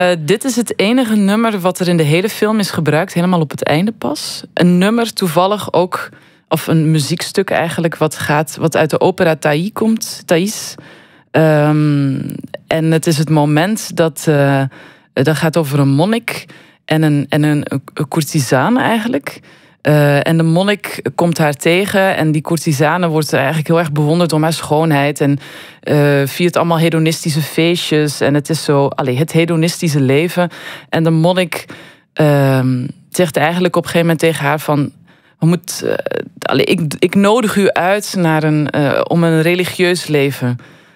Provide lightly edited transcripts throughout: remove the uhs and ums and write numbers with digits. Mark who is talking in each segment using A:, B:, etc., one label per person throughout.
A: Dit is het enige nummer wat er in de hele film is gebruikt. Helemaal op het einde pas. Een nummer toevallig ook... Of een muziekstuk eigenlijk wat uit de opera Thais. En het is het moment dat gaat over een monnik en een courtisane eigenlijk. En de monnik komt haar tegen en die courtisane wordt eigenlijk heel erg bewonderd om haar schoonheid en viert allemaal hedonistische feestjes en het is zo, het hedonistische leven. En de monnik zegt eigenlijk op een gegeven moment tegen haar van... Ik nodig u uit naar om een religieus leven.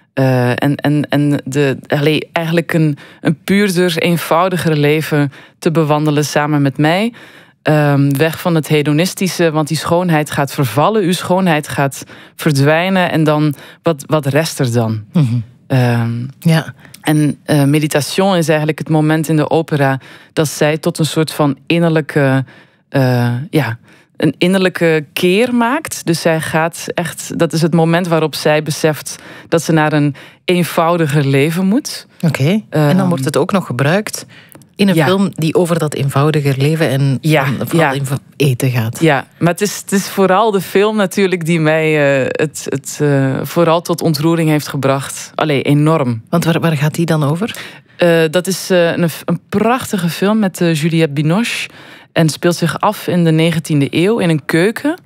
A: Eigenlijk een puurder, eenvoudiger leven te bewandelen samen met mij. Weg van het hedonistische, want die schoonheid gaat vervallen. Uw schoonheid gaat verdwijnen. En dan, wat rest er dan? Mm-hmm. En meditation is eigenlijk het moment in de opera... dat zij tot een soort van innerlijke... een innerlijke keer maakt. Dus zij gaat echt... Dat is het moment waarop zij beseft... dat ze naar een eenvoudiger leven moet.
B: Oké. En dan wordt het ook nog gebruikt... in een film die over dat eenvoudiger leven... en vooral eten gaat.
A: Ja, maar het is vooral de film natuurlijk... die mij het vooral tot ontroering heeft gebracht. Enorm.
B: Want waar gaat die dan over?
A: Dat is een prachtige film met Juliette Binoche... En speelt zich af in de 19e eeuw in een keuken.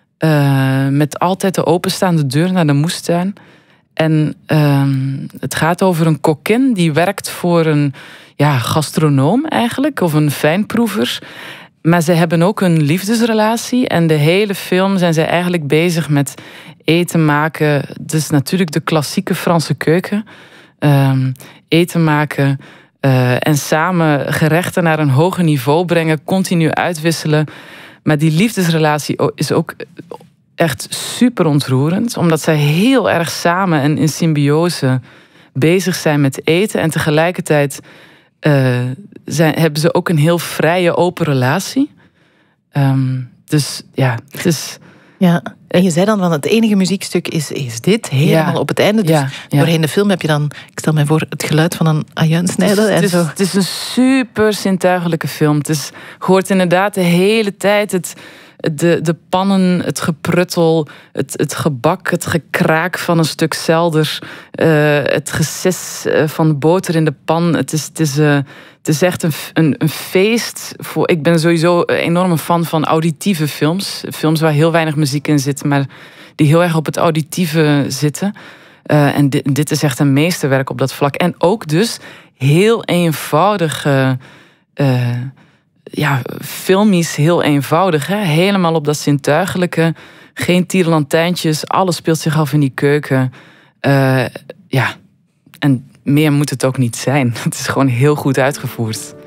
A: Met altijd de openstaande deur naar de moestuin. En het gaat over een kokkin die werkt voor een gastronoom eigenlijk. Of een fijnproever. Maar ze hebben ook een liefdesrelatie. En de hele film zijn zij eigenlijk bezig met eten maken. Dus natuurlijk de klassieke Franse keuken. Eten maken... en samen gerechten naar een hoger niveau brengen, continu uitwisselen. Maar die liefdesrelatie is ook echt super ontroerend. Omdat zij heel erg samen en in symbiose bezig zijn met eten. En tegelijkertijd hebben ze ook een heel vrije, open relatie. Dus ja, het is...
B: Ja, en je zei dan van het enige muziekstuk is dit, helemaal op het einde. Dus doorheen de film heb je dan, ik stel mij voor, het geluid van een ajuinsnijder.
A: Het is een super zintuigelijke film. Je hoort inderdaad de hele tijd de pannen, het gepruttel, het gebak, het gekraak van een stuk zelder, het gesis van de boter in de pan. Het is echt een feest. Ik ben sowieso een enorme fan van auditieve films. Films waar heel weinig muziek in zit, maar die heel erg op het auditieve zitten. En dit is echt een meesterwerk op dat vlak. En ook dus heel eenvoudig... filmisch heel eenvoudig. Hè? Helemaal op dat zintuigelijke. Geen tierenlantijntjes. Alles speelt zich af in die keuken. En meer moet het ook niet zijn. Het is gewoon heel goed uitgevoerd.